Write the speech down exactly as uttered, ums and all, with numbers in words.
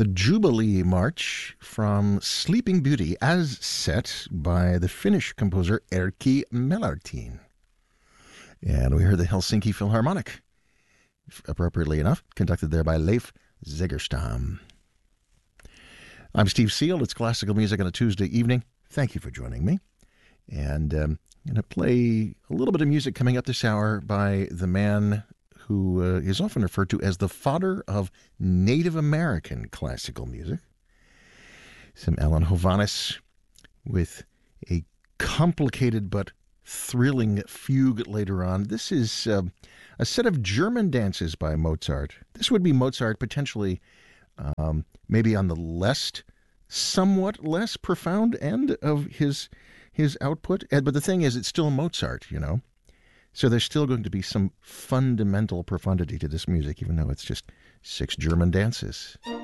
the Jubilee March from Sleeping Beauty, as set by the Finnish composer Erkki Melartin. And we heard the Helsinki Philharmonic, appropriately enough, conducted there by Leif Segerstam. I'm Steve Seal. It's classical music on a Tuesday evening. Thank you for joining me. And um, I'm going to play a little bit of music coming up this hour by the man who uh, is often referred to as the father of Native American classical music. Some Alan Hovhaness with a complicated but thrilling fugue later on. This is uh, a set of German dances by Mozart. This would be Mozart potentially um, maybe on the less, somewhat less profound end of his his output. But the thing is, it's still Mozart, you know. So there's still going to be some fundamental profundity to this music, even though it's just six German dances.